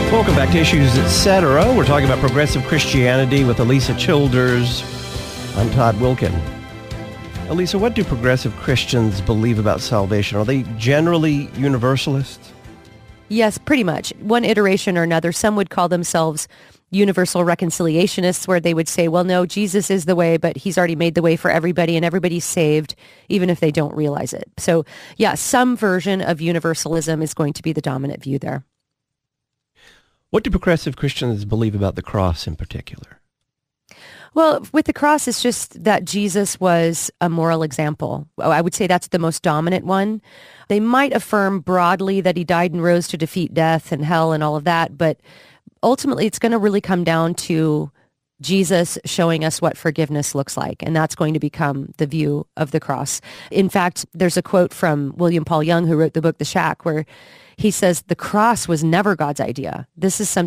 Welcome back to Issues Etc. We're talking about progressive Christianity with Alisa Childers. I'm Todd Wilkin. Alisa, what do progressive Christians believe about salvation? Are they generally universalists? Yes, pretty much. One iteration or another. Some would call themselves universal reconciliationists, where they would say, well, no, Jesus is the way, but he's already made the way for everybody and everybody's saved, even if they don't realize it. So, yeah, some version of universalism is going to be the dominant view there. What do progressive Christians believe about the cross in particular? Well, with the cross, it's just that Jesus was a moral example. I would say that's the most dominant one. They might affirm broadly that he died and rose to defeat death and hell and all of that, but ultimately it's going to really come down to Jesus showing us what forgiveness looks like, and that's going to become the view of the cross. In fact, there's a quote from William Paul Young, who wrote the book The Shack, where he says, the cross was never God's idea. This is something